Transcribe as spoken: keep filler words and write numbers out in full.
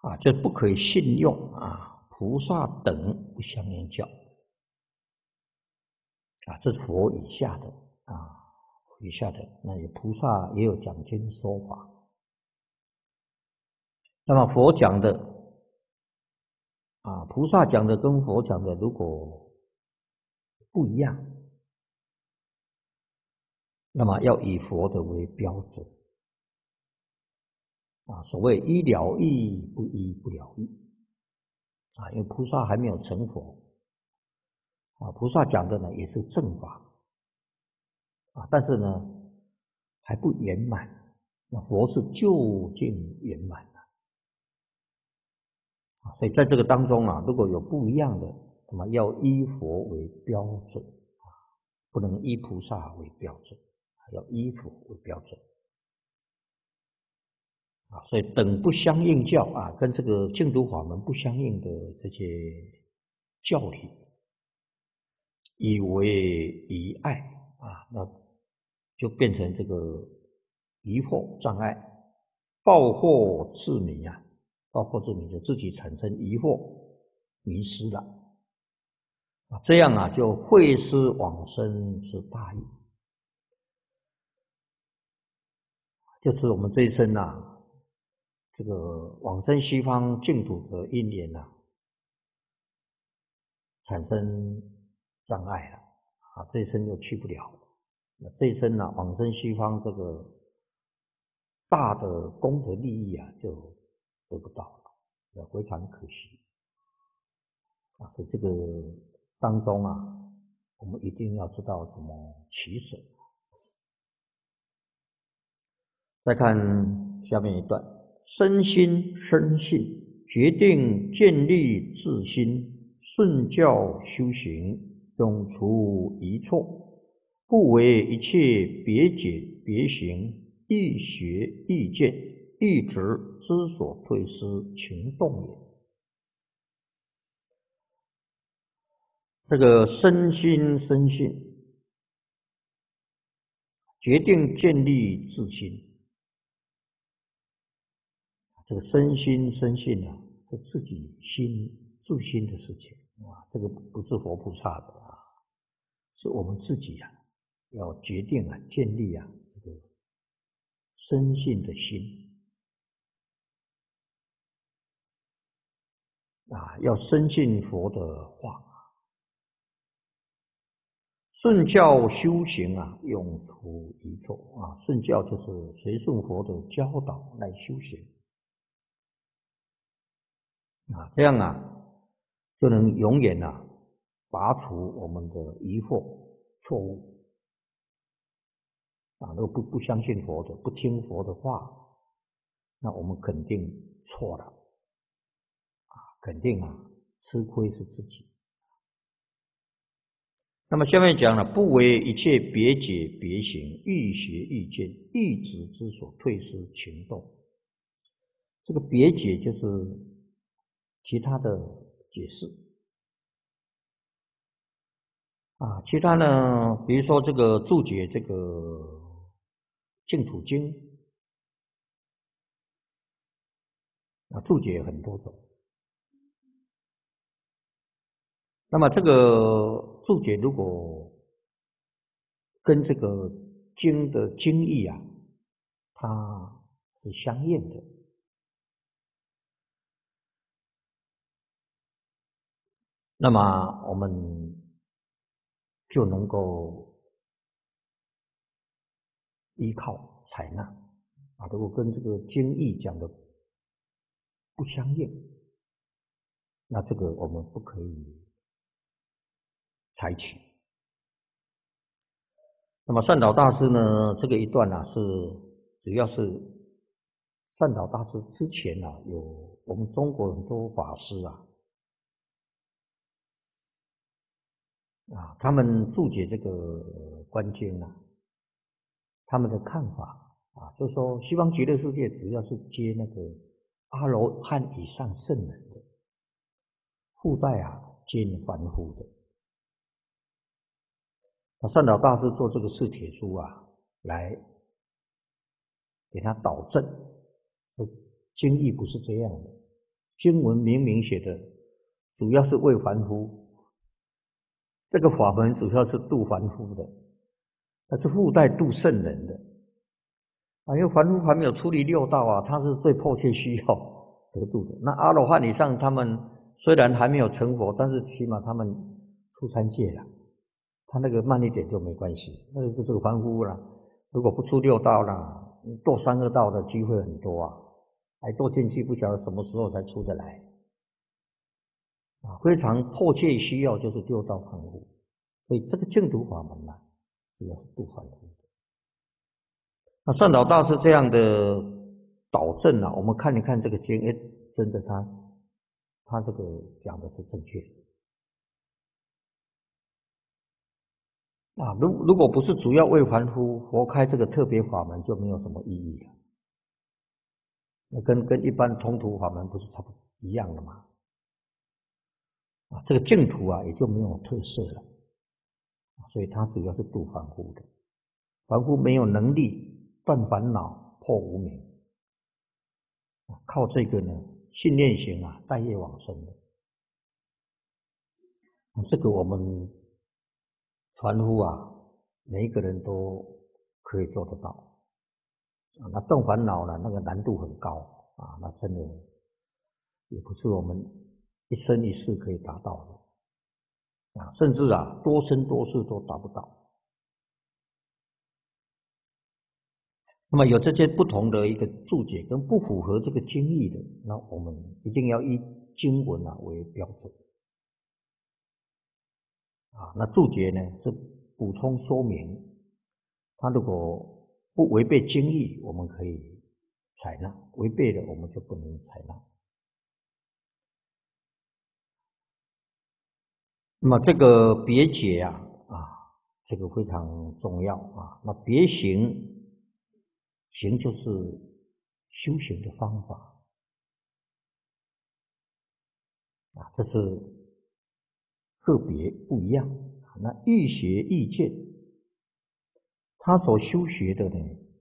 啊，这不可以信用啊，菩萨等不相应教啊，这是佛以下的啊，以下的那有菩萨也有讲经说法，那么佛讲的啊，菩萨讲的跟佛讲的如果不一样，那么要以佛的为标准啊，所谓依了义不依不了义啊，因为菩萨还没有成佛啊，菩萨讲的呢也是正法啊，但是呢还不圆满，那佛是究竟圆满的啊，所以在这个当中啊，如果有不一样的，那么要依佛为标准啊，不能依菩萨为标准，要依佛为标准。啊，所以等不相应教啊，跟这个净土法门不相应的这些教理，以为疑碍啊，那就变成这个疑惑障碍，报惑自迷啊，报惑自迷就自己产生疑惑，迷失了啊，这样啊就会失往生之大义，就是我们这一生啊。这个往生西方净土的因缘啊，产生障碍了啊，这一生就去不了。那这一生呢、啊，往生西方这个大的功德利益啊，就得不到了，那非常可惜啊。所以这个当中啊，我们一定要知道怎么取舍。再看下面一段。身心生信，决定建立自心，顺教修行，永除疑错，不为一切别解别行，亦学亦见，亦直之所退失情动也。这个身心生信，决定建立自心。这个身心生信啊，是自己心自心的事情啊，这个不是佛菩萨的啊，是我们自己啊，要决定啊，建立啊这个生信的心啊，要深信佛的话，顺教修行啊，永除疑错啊，顺教就是随顺佛的教导来修行。啊，这样啊，就能永远啊拔除我们的疑惑、错误啊。如果不不相信佛的，不听佛的话，那我们肯定错了啊，肯定啊吃亏是自己。那么下面讲了，不为一切别解别行，欲学欲见，欲止之所退失情动。这个别解就是其他的解释啊，其他呢，比如说这个注解这个净土经啊，注解有很多种。那么这个注解如果跟这个经的经义啊，它是相应的，那么我们就能够依靠采纳啊。如果跟这个经义讲的不相应，那这个我们不可以采取。那么善导大师呢，这个一段啊，是主要是善导大师之前啊，有我们中国很多法师啊。啊，他们注解这个观经啊，他们的看法啊，就是说西方极乐世界主要是接那个阿罗汉以上圣人的，附带啊接凡夫的。那善导大师做这个释帖书啊，来给他导正，说经义不是这样的经文明明写的，主要是为凡夫，这个法门主要是度凡夫的，它是附带度圣人的啊，因为凡夫还没有出离六道啊，他是最迫切需要得度的。那阿罗汉以上，他们虽然还没有成佛，但是起码他们出三界了，他那个慢一点就没关系。那个这个凡夫啦，如果不出六道啦，堕三恶道的机会很多啊，还堕进去不晓得什么时候才出得来啊，非常迫切需要就是六道凡夫，所以这个净土法门啊，主要是度凡夫。那善导大师这样的导正啊，我们看一看这个经，哎，真的他他这个讲的是正确的啊。如如果不是主要为凡夫，佛开这个特别法门就没有什么意义了。那跟跟一般通途法门不是差不多一样的吗？啊，这个净土啊也就没有特色了，所以它主要是度凡夫的。凡夫没有能力断烦恼、破无明，靠这个呢信念行啊，带业往生的。这个我们凡夫啊，每一个人都可以做得到啊。那断烦恼呢，那个难度很高啊，那真的也不是我们一生一世可以达到的啊，甚至啊多生多世都达不到。那么有这些不同的一个注解跟不符合这个经义的，那我们一定要以经文啊为标准啊。那注解呢是补充说明，它如果不违背经义，我们可以采纳；违背了，我们就不能采纳。那么这个别解啊，啊，这个非常重要啊。那别行。行就是修行的方法啊，这是个别不一样。那欲学欲见，他所修学的呢，